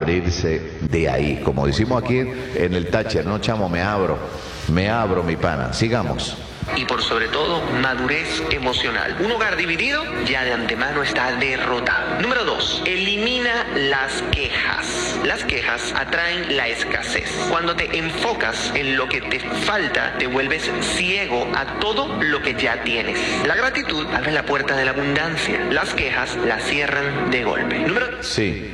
abrirse de ahí. Como decimos aquí en el Thatcher, no chamo, me abro mi pana. Sigamos. Y por sobre todo, madurez emocional. Un hogar dividido ya de antemano está derrotado. Número 2, elimina las quejas. Las quejas atraen la escasez. Cuando te enfocas en lo que te falta, te vuelves ciego a todo lo que ya tienes. La gratitud abre la puerta de la abundancia. Las quejas la cierran de golpe. Número... Sí,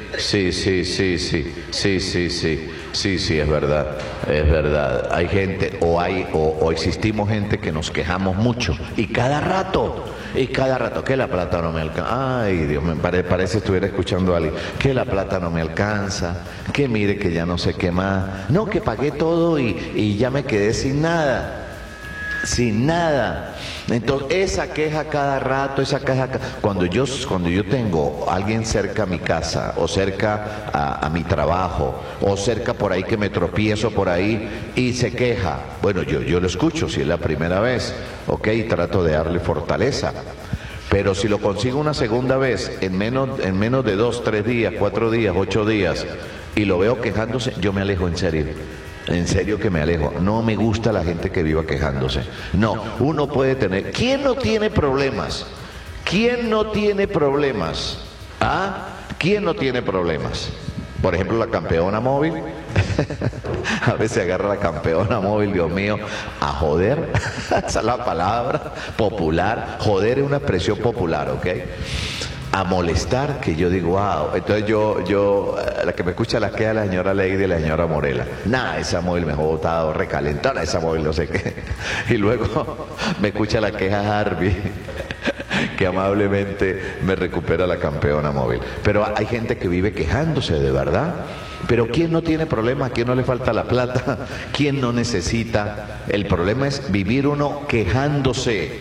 es verdad, es verdad. Hay gente, o existimos gente que nos quejamos mucho, y cada rato, que la plata no me alcanza. Ay, Dios, me parece estuviera escuchando a alguien, que la plata no me alcanza, que mire que ya no sé qué más, no, que pagué todo y ya me quedé sin nada. Sin nada. Entonces esa queja cada rato, cuando yo tengo a alguien cerca a mi casa, o cerca a mi trabajo, o cerca por ahí que me tropiezo por ahí y se queja, bueno, yo lo escucho si es la primera vez, ok, trato de darle fortaleza. Pero si lo consigo una segunda vez en menos de 2, 3 días, 4 días, 8 días, y lo veo quejándose, yo me alejo en serio. En serio que me alejo. No me gusta la gente que viva quejándose. No, uno puede tener... ¿Quién no tiene problemas? ¿Quién no tiene problemas? ¿Ah? ¿Quién no tiene problemas? Por ejemplo, la campeona móvil. A veces agarra la campeona móvil, Dios mío, a joder. Esa es la palabra popular. Joder es una expresión popular, ¿ok? A molestar, que yo digo, wow. Entonces la que me escucha la queda la señora Lady y la señora Morela. Nah, esa móvil me ha botado recalentona, esa móvil no sé qué. Y luego me escucha la queja Harvey, que amablemente me recupera la campeona móvil. Pero hay gente que vive quejándose, de verdad. Pero ¿quién no tiene problema? ¿A quién no le falta la plata? ¿Quién no necesita? El problema es vivir uno quejándose.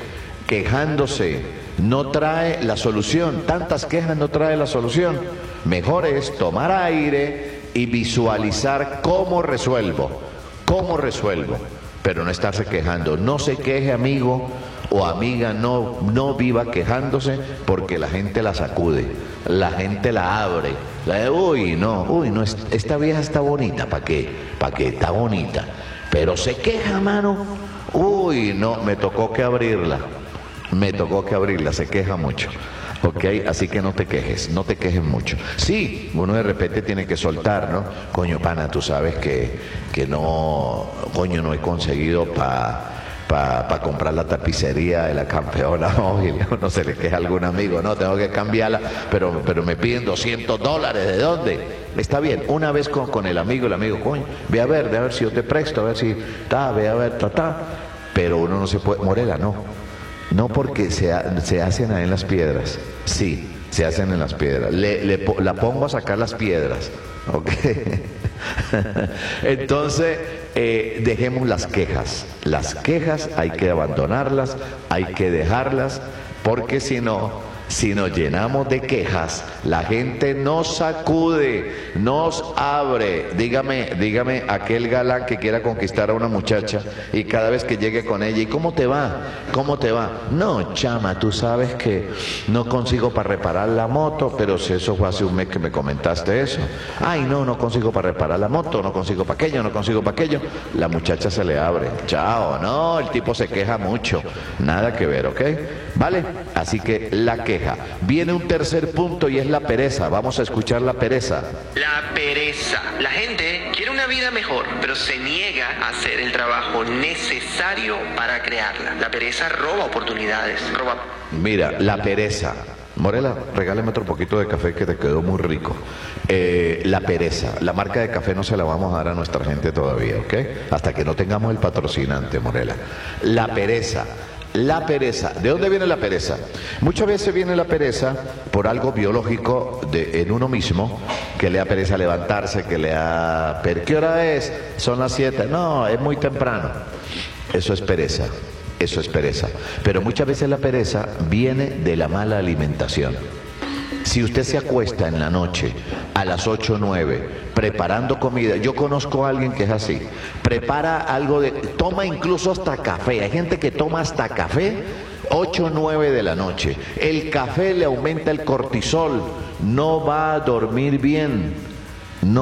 No trae la solución. Tantas quejas no trae la solución. Mejor es tomar aire y visualizar cómo resuelvo, pero no estarse quejando. No se queje, amigo o amiga, no viva quejándose, porque la gente la sacude, la gente la abre. Uy, no, esta vieja está bonita, ¿para qué? Está bonita, pero se queja, mano. Uy, no, me tocó que abrirla, se queja mucho. Ok, así que no te quejes mucho. Sí, uno de repente tiene que soltar, ¿no? Coño, pana, tú sabes que no, coño, no he conseguido para comprar la tapicería de la campeona móvil. No se le queja a algún amigo, no, tengo que cambiarla, pero me piden $200, ¿de dónde? Está bien, una vez con el amigo, coño, ve a ver si yo te presto, a ver si, ve a ver, pero uno no se puede, Morela, no, porque se hacen ahí en las piedras. Sí, se hacen en las piedras. La pongo a sacar las piedras. ¿Ok? Entonces, dejemos las quejas. Las quejas hay que abandonarlas, hay que dejarlas, porque si nos llenamos de quejas, la gente nos sacude, nos abre. Dígame aquel galán que quiera conquistar a una muchacha y cada vez que llegue con ella, ¿y cómo te va? No, chama, tú sabes que no consigo para reparar la moto, pero si eso fue hace un mes que me comentaste eso. Ay, no consigo para reparar la moto, no consigo para aquello. La muchacha se le abre. Chao, no, el tipo se queja mucho. Nada que ver, ¿ok? ¿Vale? Así que la queja. Viene un tercer punto y es la pereza. Vamos a escuchar la pereza. La pereza. La gente quiere una vida mejor, pero se niega a hacer el trabajo necesario para crearla. La pereza roba oportunidades. Mira, la pereza. Morela, regálame otro poquito de café que te quedó muy rico. La pereza. La marca de café no se la vamos a dar a nuestra gente todavía, ¿ok? Hasta que no tengamos el patrocinante, Morela. La pereza. La pereza. ¿De dónde viene la pereza? Muchas veces viene la pereza por algo biológico en uno mismo, que le da pereza levantarse, ¿qué hora es? Son las 7. No, es muy temprano. Eso es pereza. Pero muchas veces la pereza viene de la mala alimentación. Si usted se acuesta en la noche a las 8 o 9 preparando comida, yo conozco a alguien que es así, prepara algo toma incluso hasta café, hay gente que toma hasta café 8 o 9 de la noche, el café le aumenta el cortisol, no va a dormir bien,